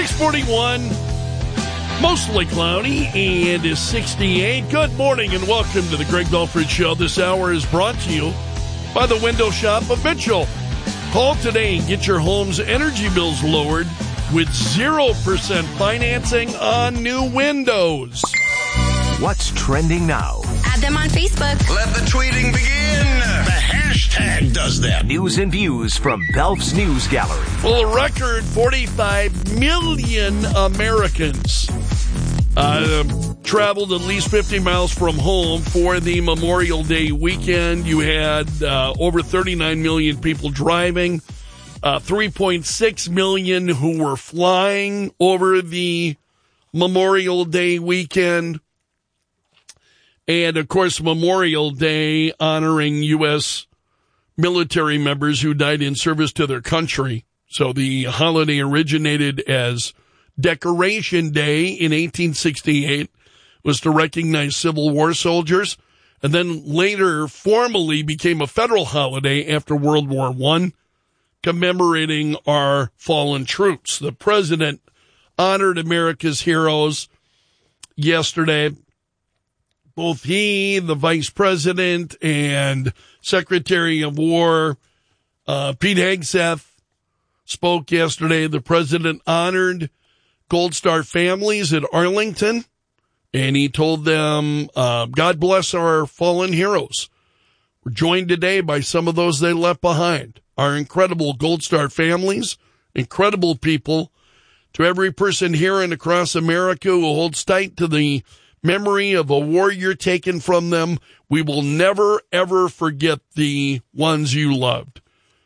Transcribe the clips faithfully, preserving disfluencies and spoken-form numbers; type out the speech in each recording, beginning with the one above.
six forty-one, mostly cloudy, and is sixty-eight. Good morning and welcome to the Greg Belford Show. This hour is brought to you by the Window Shop of Mitchell. Call today and get your home's energy bills lowered with zero percent financing on new windows. What's trending now? Add them on Facebook. Let the tweeting begin. The hashtag does that. News and views from Belf's News Gallery. Well, a record forty-five million Americans uh, traveled at least fifty miles from home for the Memorial Day weekend. You had uh, over thirty-nine million people driving, uh, three point six million who were flying over the Memorial Day weekend. And, of course, Memorial Day honoring U S military members who died in service to their country. So the holiday originated as Decoration Day in eighteen sixty-eight, was to recognize Civil War soldiers, and then later formally became a federal holiday after World War One, commemorating our fallen troops. The president honored America's heroes yesterday. Both he, the vice president, and Secretary of War uh, Pete Hegseth spoke yesterday. The president honored Gold Star families at Arlington, and he told them, uh, God bless our fallen heroes. We're joined today by some of those they left behind. Our incredible Gold Star families, incredible people. To every person here and across America who holds tight to the memory of a warrior taken from them, we will never, ever forget the ones you loved.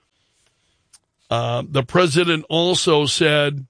Uh, the president also said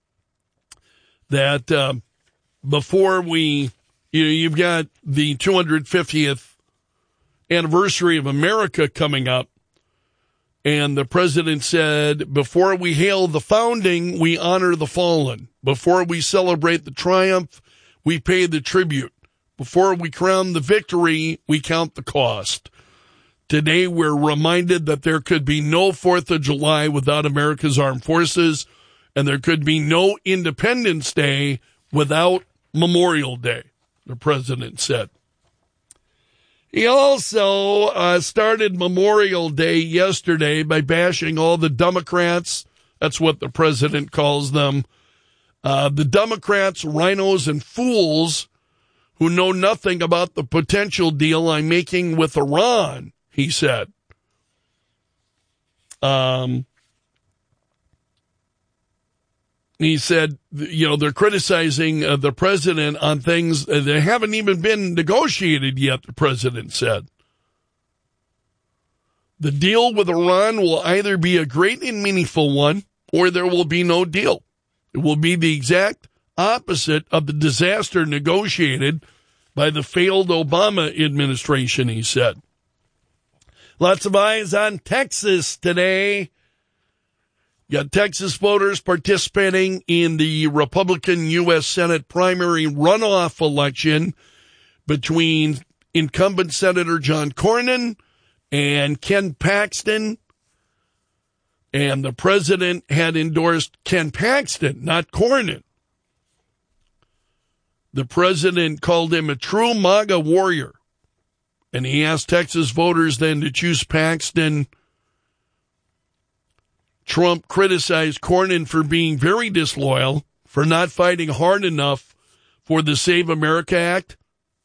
that uh, before we, you know, you've got the two hundred fiftieth anniversary of America coming up, and the president said, before we hail the founding, we honor the fallen. Before we celebrate the triumph, we pay the tribute. Before we crown the victory, we count the cost. Today, we're reminded that there could be no fourth of July without America's armed forces, and there could be no Independence Day without Memorial Day, the president said. He also uh, started Memorial Day yesterday by bashing all the Democrats. That's what the president calls them. Uh, the Democrats, rhinos, and fools who know nothing about the potential deal I'm making with Iran, he said. Um, he said, you know, they're criticizing uh, the president on things that haven't even been negotiated yet, the president said. The deal with Iran will either be a great and meaningful one, or there will be no deal. It will be the exact opposite of the disaster negotiated by the failed Obama administration, he said. Lots of eyes on Texas today. You got Texas voters participating in the Republican U S Senate primary runoff election between incumbent Senator John Cornyn and Ken Paxton. And the president had endorsed Ken Paxton, not Cornyn. The president called him a true MAGA warrior. And he asked Texas voters then to choose Paxton. Trump criticized Cornyn for being very disloyal, for not fighting hard enough for the Save America Act.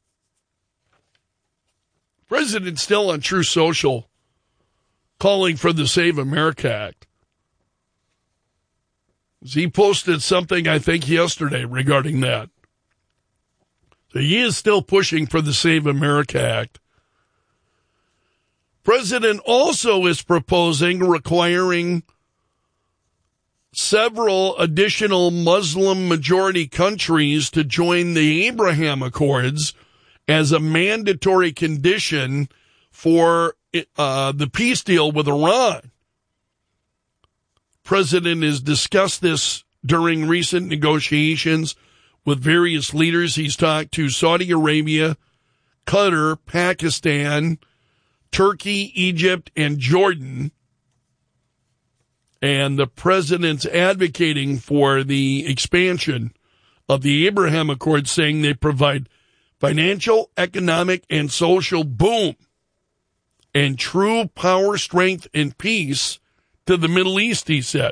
President's still on True Social calling for the Save America Act. He posted something, I think, yesterday regarding that. So he is still pushing for the Save America Act. President also is proposing requiring several additional Muslim-majority countries to join the Abraham Accords as a mandatory condition for uh, the peace deal with Iran. President has discussed this during recent negotiations with various leaders. He's talked to Saudi Arabia, Qatar, Pakistan, Turkey, Egypt, and Jordan. And the president's advocating for the expansion of the Abraham Accords, saying they provide financial, economic, and social boom and true power, strength, and peace to the Middle East, he said.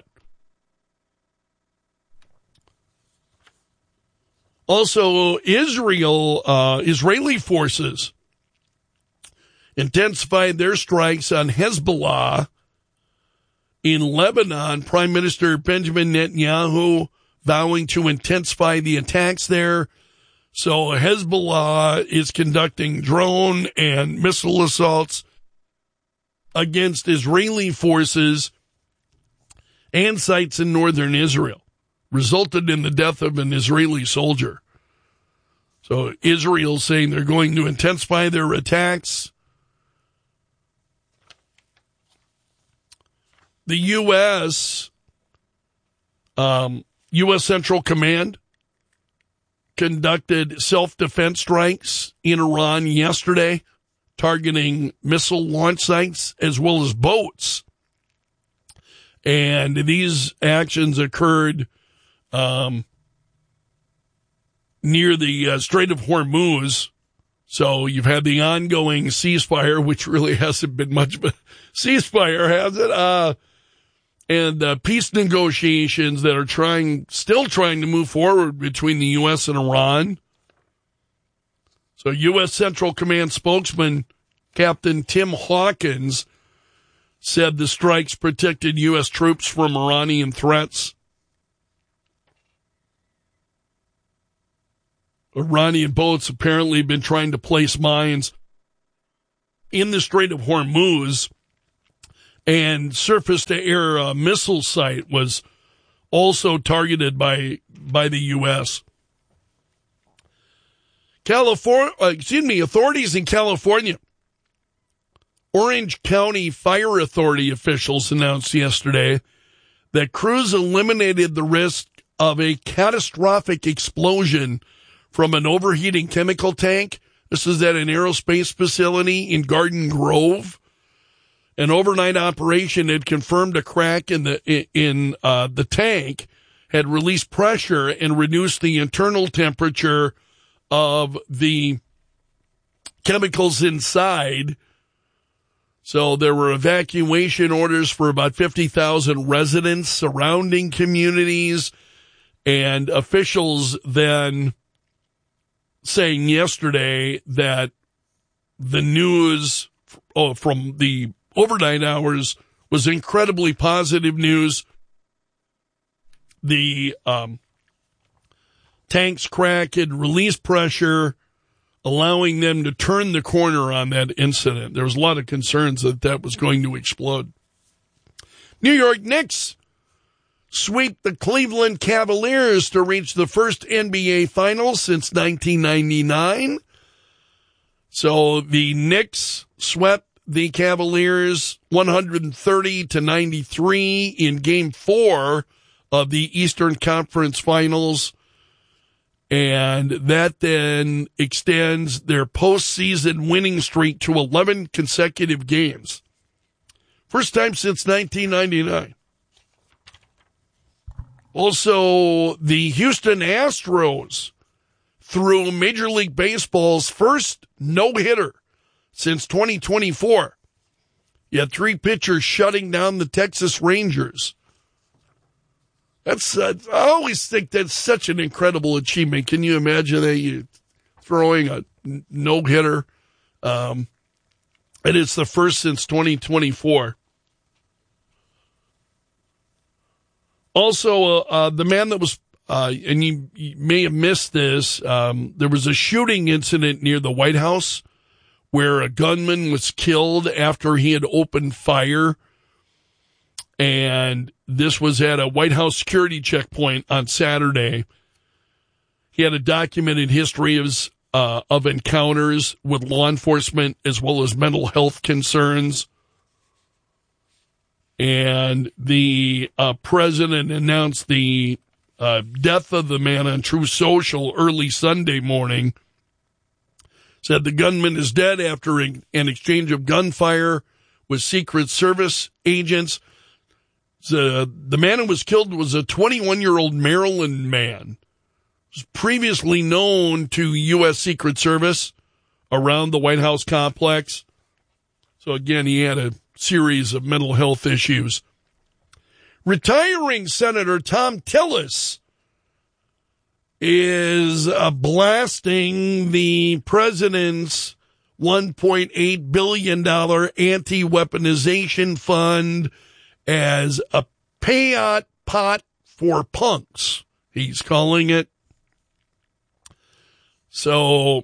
Also, Israel, uh, Israeli forces intensified their strikes on Hezbollah in Lebanon. Prime Minister Benjamin Netanyahu vowing to intensify the attacks there. So Hezbollah is conducting drone and missile assaults against Israeli forces and sites in northern Israel, resulted in the death of an Israeli soldier. So Israel saying they're going to intensify their attacks. The U S um, U S Central Command conducted self-defense strikes in Iran yesterday, targeting missile launch sites as well as boats. And these actions occurred um, near the uh, Strait of Hormuz. So you've had the ongoing ceasefire, which really hasn't been much of a ceasefire, has it? Uh, and uh, peace negotiations that are trying, still trying to move forward between the U S and Iran. So U S Central Command spokesman Captain Tim Hawkins said the strikes protected U S troops from Iranian threats. Iranian boats apparently been trying to place mines in the Strait of Hormuz, and surface-to-air uh, missile site was also targeted by by the U S. California, uh, excuse me, authorities in California, Orange County Fire Authority officials announced yesterday that crews eliminated the risk of a catastrophic explosion from an overheating chemical tank. This is at an aerospace facility in Garden Grove. An overnight operation had confirmed a crack in the in uh, the tank, had released pressure and reduced the internal temperature of the chemicals inside. So there were evacuation orders for about fifty thousand residents, surrounding communities, and officials then saying yesterday that the news oh, from the overnight hours was incredibly positive news. The um, tank's crack had released pressure, allowing them to turn the corner on that incident. There was a lot of concerns that that was going to explode. New York Knicks sweep the Cleveland Cavaliers to reach the first N B A Finals since nineteen ninety-nine. So the Knicks swept the Cavaliers one thirty to ninety-three in Game four of the Eastern Conference Finals. And that then extends their postseason winning streak to eleven consecutive games. First time since nineteen ninety-nine. Also, the Houston Astros threw Major League Baseball's first no-hitter since twenty twenty-four. You had three pitchers shutting down the Texas Rangers. That's uh, I always think that's such an incredible achievement. Can you imagine that you throwing a no-hitter? Um, and it's the first since twenty twenty-four. Also, uh, uh, the man that was, uh, and you, you may have missed this, um, there was a shooting incident near the White House where a gunman was killed after he had opened fire. And this was at a White House security checkpoint on Saturday. He had a documented history of, uh, of encounters with law enforcement as well as mental health concerns. And the uh, president announced the uh, death of the man on Truth Social early Sunday morning. Said the gunman is dead after an exchange of gunfire with Secret Service agents. So the man who was killed was a twenty-one-year-old Maryland man. He was previously known to U S Secret Service around the White House complex. So again, he had a series of mental health issues. Retiring Senator Thom Tillis is uh, blasting the president's one point eight billion dollars anti-weaponization fund as a payout pot for punks, he's calling it. So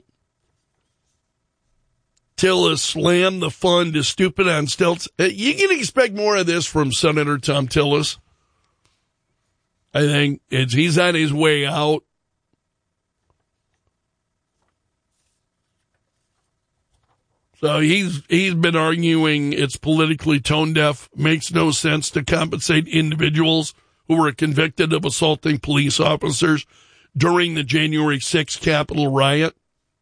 Tillis slammed the fund to stupid on stilts. You can expect more of this from Senator Thom Tillis. I think it's, he's on his way out. So he's he's been arguing it's politically tone deaf, makes no sense to compensate individuals who were convicted of assaulting police officers during the January sixth Capitol riot.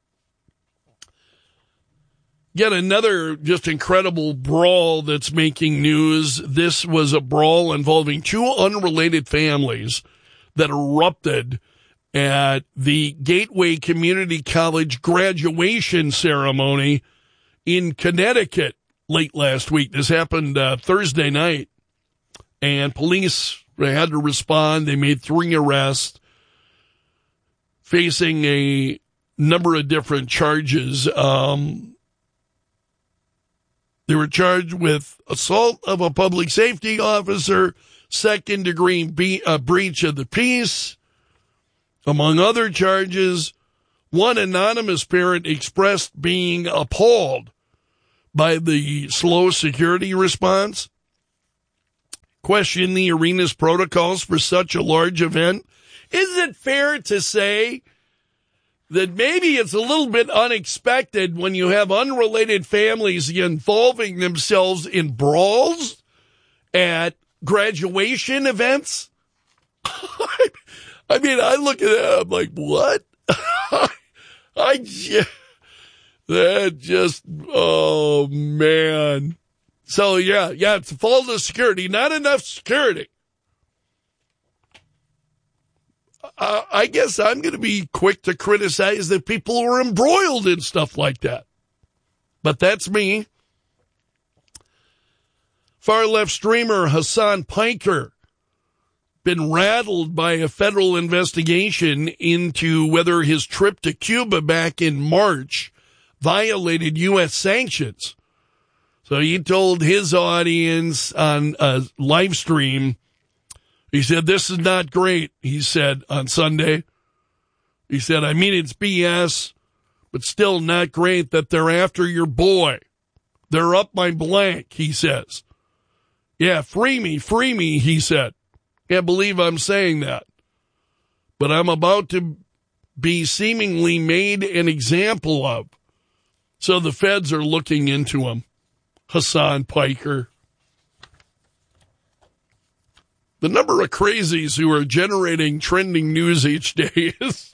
Yet another just incredible brawl that's making news. This was a brawl involving two unrelated families that erupted at the Gateway Community College graduation ceremony in Connecticut late last week. This happened uh, Thursday night, and police had to respond. They made three arrests, facing a number of different charges. Um, they were charged with assault of a public safety officer, second-degree be- uh, breach of the peace, among other charges. One anonymous parent expressed being appalled by the slow security response, questioned the arena's protocols for such a large event. Is it fair to say that maybe it's a little bit unexpected when you have unrelated families involving themselves in brawls at graduation events? I mean, I look at that, I'm like, what? I just, that just, oh, man. So, yeah, yeah, it's a fault of security. Not enough security. Uh, I guess I'm going to be quick to criticize that people are embroiled in stuff like that. But that's me. Far-left streamer Hassan Piker been rattled by a federal investigation into whether his trip to Cuba back in March violated U S sanctions. So he told his audience on a live stream, he said, this is not great, he said on Sunday. He said, I mean, it's B S, but still not great that they're after your boy. They're up my blank, he says. Yeah, free me, free me, he said. Can't believe I'm saying that. But I'm about to be seemingly made an example of. So the feds are looking into him. Hassan Piker. The number of crazies who are generating trending news each day is,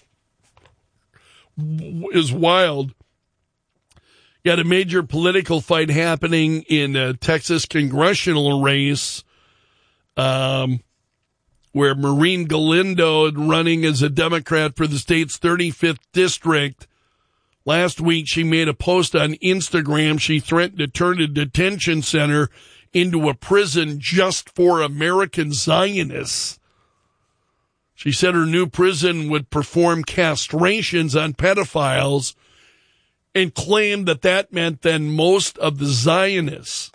is wild. Got a major political fight happening in a Texas congressional race. Um... where Maureen Galindo, running as a Democrat for the state's thirty-fifth district. Last week, she made a post on Instagram. She threatened to turn a detention center into a prison just for American Zionists. She said her new prison would perform castrations on pedophiles and claimed that that meant then most of the Zionists.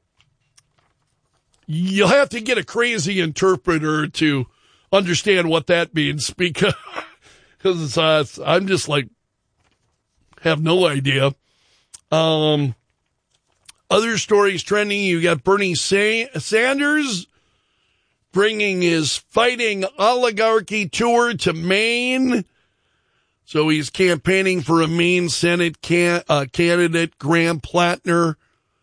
You'll have to get a crazy interpreter to understand what that means because, because uh, I'm just like, have no idea. Um, other stories trending, you got Bernie Sa- Sanders bringing his fighting oligarchy tour to Maine. So he's campaigning for a Maine Senate can- uh, candidate, Graham Plattner.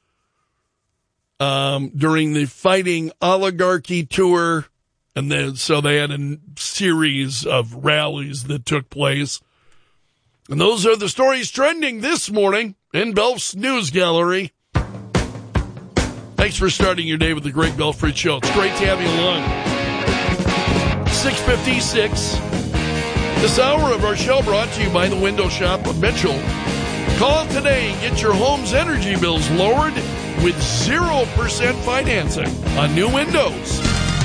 Um, during the fighting oligarchy tour. And then, so they had a series of rallies that took place. And those are the stories trending this morning in Belf's News Gallery. Thank Thanks for starting your day with the Greg Belfry Show. It's great to have you along. six fifty-six. This hour of our show brought to you by the Window Shop of Mitchell. Call today and get your home's energy bills lowered with zero percent financing on new windows.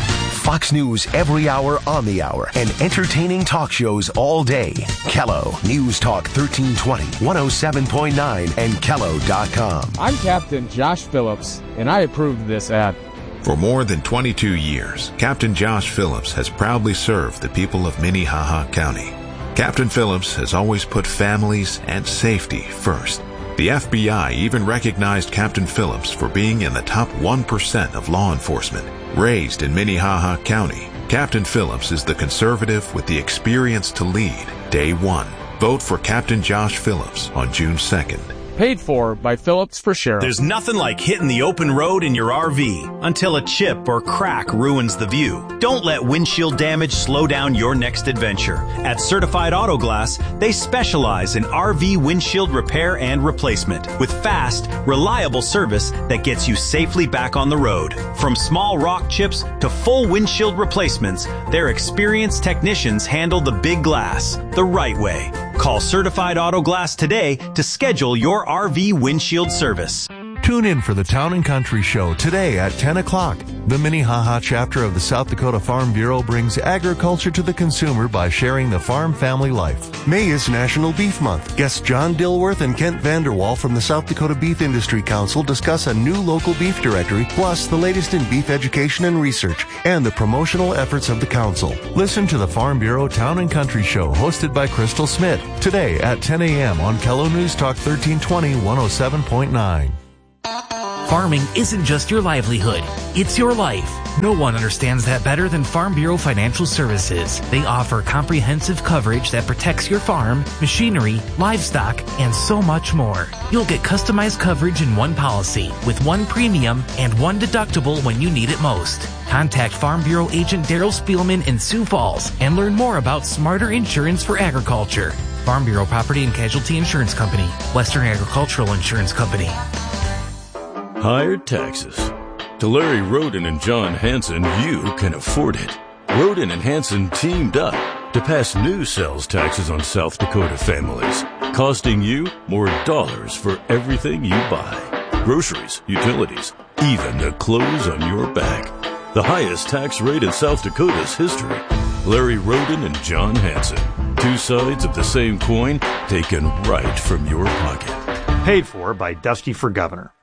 Fox News every hour on the hour and entertaining talk shows all day. Kello News Talk thirteen twenty, one oh seven point nine, and kello dot com. I'm Captain Josh Phillips, and I approve this ad. For more than twenty-two years, Captain Josh Phillips has proudly served the people of Minnehaha County. Captain Phillips has always put families and safety first. The F B I even recognized Captain Phillips for being in the top one percent of law enforcement. Raised in Minnehaha County, Captain Phillips is the conservative with the experience to lead day one. Vote for Captain Josh Phillips on June second. Paid for by Phillips for Sheriff. There's nothing like hitting the open road in your R V until a chip or crack ruins the view. Don't let windshield damage slow down your next adventure. At Certified Auto Glass, they specialize in R V windshield repair and replacement with fast, reliable service that gets you safely back on the road. From small rock chips to full windshield replacements, their experienced technicians handle the big glass the right way. Call Certified Auto Glass today to schedule your R V windshield service. Tune in for the Town and Country Show today at ten o'clock. The Minnehaha chapter of the South Dakota Farm Bureau brings agriculture to the consumer by sharing the farm family life. May is National Beef Month. Guests John Dilworth and Kent Vanderwall from the South Dakota Beef Industry Council discuss a new local beef directory, plus the latest in beef education and research, and the promotional efforts of the council. Listen to the Farm Bureau Town and Country Show, hosted by Crystal Smith, today at ten a.m. on Kello News Talk thirteen twenty, one oh seven point nine. Farming isn't just your livelihood, it's your life. No one understands that better than Farm Bureau Financial Services. They offer comprehensive coverage that protects your farm, machinery, livestock, and so much more. You'll get customized coverage in one policy with one premium and one deductible when you need it most. Contact Farm Bureau agent Daryl Spielman in Sioux Falls and learn more about smarter insurance for agriculture. Farm Bureau Property and Casualty Insurance Company, Western Agricultural Insurance Company. Higher taxes. To Larry Roden and John Hanson, you can afford it. Roden and Hanson teamed up to pass new sales taxes on South Dakota families, costing you more dollars for everything you buy. Groceries, utilities, even the clothes on your back. The highest tax rate in South Dakota's history. Larry Roden and John Hanson. Two sides of the same coin taken right from your pocket. Paid for by Dusty for Governor.